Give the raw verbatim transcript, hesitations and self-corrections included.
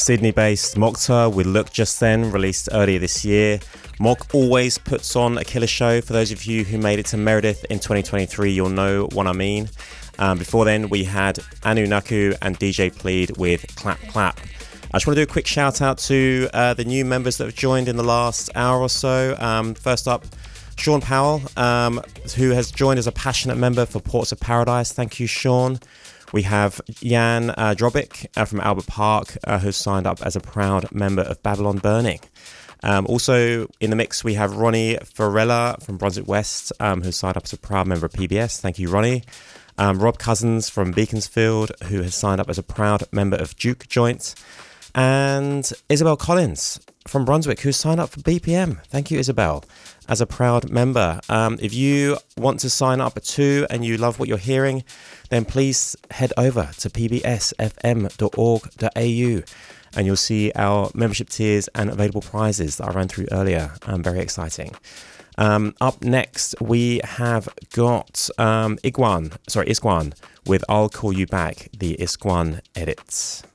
Sydney-based Mokhtar with Look Just Then, released earlier this year. Mok always puts on a killer show. For those of you who made it to Meredith in twenty twenty-three, you'll know what I mean. Um, before then, we had Anu Naku and D J Plead with Clap Clap. I just want to do a quick shout out to uh, the new members that have joined in the last hour or so. Um, first up, Sean Powell, um, who has joined as a passionate member for Ports of Paradise. Thank you, Sean. We have Jan uh, Drobic uh, from Albert Park, uh, who's signed up as a proud member of Babylon Burning. Um, also in the mix, we have Ronnie Farella from Brunswick West, um, who's signed up as a proud member of P B S. Thank you, Ronnie. Um, Rob Cousins from Beaconsfield, who has signed up as a proud member of Duke Joint. And Isabel Collins from Brunswick, who's signed up for B P M. Thank you, Isabel, as a proud member. Um, if you want to sign up too and you love what you're hearing, then please head over to p b s f m dot org dot a u and you'll see our membership tiers and available prizes that I ran through earlier. Um, very exciting. Um, up next, we have got um, Iguan, sorry, Isguan with I'll Call You Back, the Isguan edits.